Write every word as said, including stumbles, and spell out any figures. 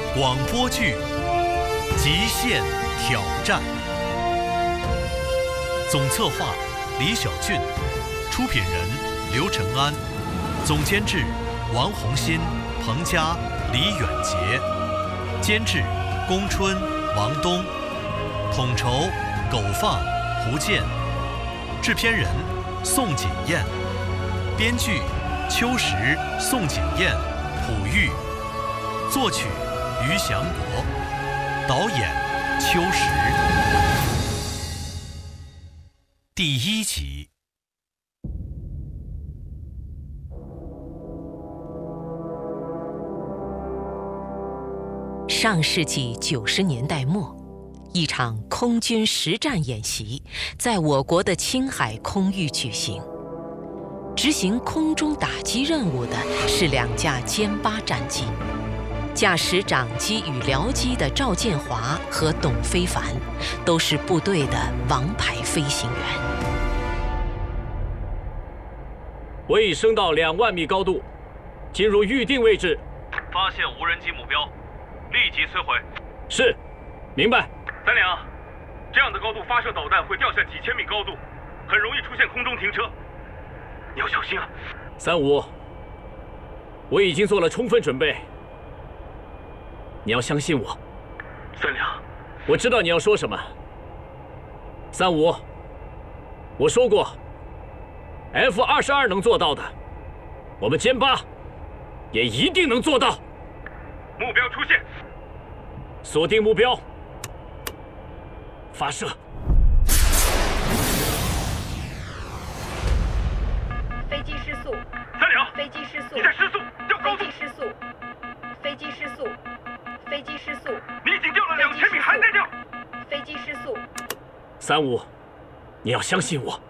广播剧《极限挑战》，总策划李小俊，出品人刘承安，总监制王红新、彭佳、李远杰，监制龚春、王东，统筹苟放、胡健，制片人宋锦燕，编剧秋实、宋锦燕、朴玉，作曲于祥国，导演秋实。第一集。 上世纪九十年代末，一场空军实战演习在我国的青海空域举行。执行空中打击任务的是两架歼八战机，驾驶长机与僚机的赵建华和董非凡都是部队的王牌飞行员。 我已升到两万米高度，进入预定位置。 发现无人机目标，立即摧毁。 是，明白。 三两，这样的高度发射导弹会掉下几千米高度，很容易出现空中停车，你要小心啊。 三五，我已经做了充分准备，你要相信我。 三两， 我知道你要说什么。三五，我说过 F 二十二能做到的，我们歼八也一定能做到。 目标出现， 锁定目标，发射。 飞机失速。 三两， 飞机失速。 你在失速，掉高度。 飞机失速。飞机失速。飞机失速。 你已经掉了两千米，还在掉。 飞机失速。 三五，你要相信我。